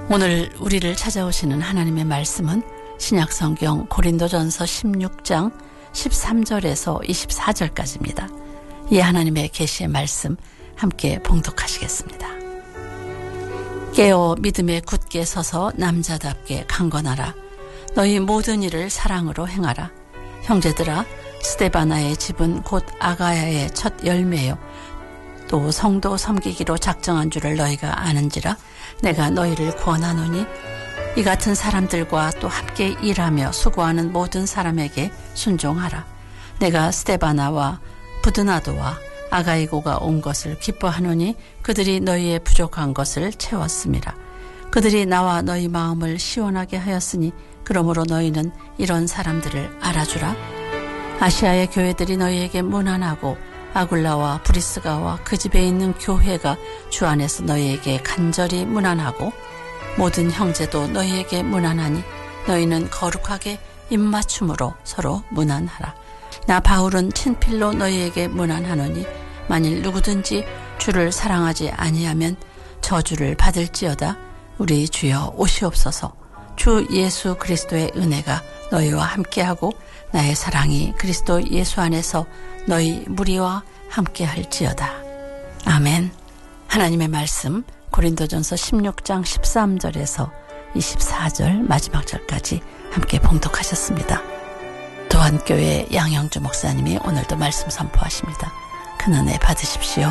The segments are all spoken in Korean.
오늘 우리를 찾아오시는 하나님의 말씀은 신약성경 고린도전서 16장 13절에서 24절까지입니다. 이 하나님의 계시의 말씀 함께 봉독하시겠습니다. 깨어 믿음에 굳게 서서 남자답게 강건하라. 너희 모든 일을 사랑으로 행하라. 형제들아, 스데바나의 집은 곧 아가야의 첫 열매요 또 성도 섬기기로 작정한 줄을 너희가 아는지라. 내가 너희를 권하노니 이 같은 사람들과 또 함께 일하며 수고하는 모든 사람에게 순종하라. 내가 스데바나와 부드나도와 아가이고가 온 것을 기뻐하노니 그들이 너희의 부족한 것을 채웠음이라. 그들이 나와 너희 마음을 시원하게 하였으니 그러므로 너희는 이런 사람들을 알아주라. 아시아의 교회들이 너희에게 문안하고 아굴라와 브리스가와 그 집에 있는 교회가 주 안에서 너희에게 간절히 문안하고 모든 형제도 너희에게 문안하니 너희는 거룩하게 입맞춤으로 서로 문안하라. 나 바울은 친필로 너희에게 문안하노니 만일 누구든지 주를 사랑하지 아니하면 저주를 받을지어다. 우리 주여 오시옵소서. 주 예수 그리스도의 은혜가 너희와 함께하고 나의 사랑이 그리스도 예수 안에서 너희 무리와 함께할지어다. 아멘. 하나님의 말씀 고린도전서 16장 13절에서 24절 마지막 절까지 함께 봉독하셨습니다. 도안교회 양영주 목사님이 오늘도 말씀 선포하십니다. 큰 은혜 받으십시오.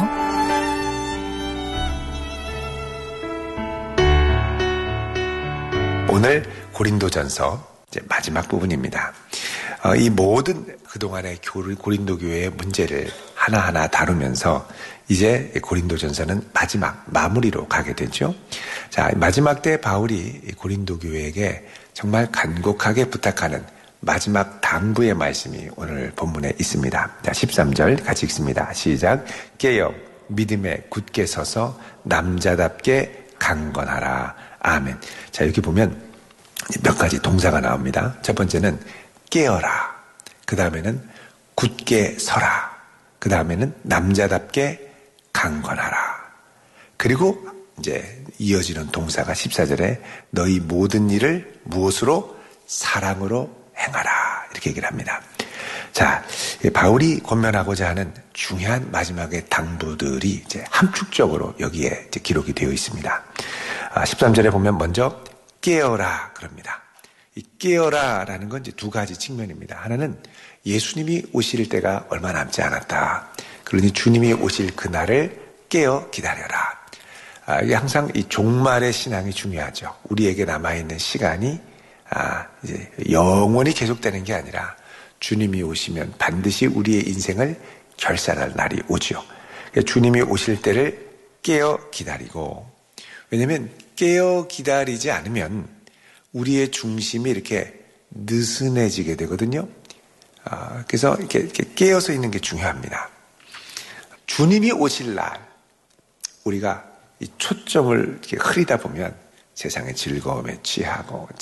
오늘 고린도전서 마지막 부분입니다. 이 모든 그동안의 고린도 교회의 문제를 하나하나 다루면서 이제 고린도전서는 마지막 마무리로 가게 되죠. 자, 마지막 때 바울이 고린도 교회에게 정말 간곡하게 부탁하는 마지막 당부의 말씀이 오늘 본문에 있습니다. 자, 13절 같이 읽습니다. 시작. 깨어 믿음에 굳게 서서 남자답게 강건하라. 아멘. 자, 여기 보면 몇 가지 동사가 나옵니다. 첫 번째는 깨어라. 그 다음에는 굳게 서라. 그 다음에는 남자답게 강건하라. 그리고 이제 이어지는 동사가 14절에 너희 모든 일을 무엇으로? 사랑으로 행하라. 이렇게 얘기를 합니다. 자, 바울이 권면하고자 하는 중요한 마지막의 당부들이 이제 함축적으로 여기에 이제 기록이 되어 있습니다. 13절에 보면 먼저 깨어라 그럽니다. 이 깨어라라는 건 이제 두 가지 측면입니다. 하나는 예수님이 오실 때가 얼마 남지 않았다. 그러니 주님이 오실 그날을 깨어 기다려라. 이게 항상 이 종말의 신앙이 중요하죠. 우리에게 남아있는 시간이 이제 영원히 계속되는 게 아니라 주님이 오시면 반드시 우리의 인생을 결산할 날이 오죠. 주님이 오실 때를 깨어 기다리고, 왜냐하면 깨어 기다리지 않으면 우리의 중심이 이렇게 느슨해지게 되거든요. 그래서 이렇게 깨어서 있는 게 중요합니다. 주님이 오실 날 우리가 이 초점을 이렇게 흐리다 보면 세상의 즐거움에 취하고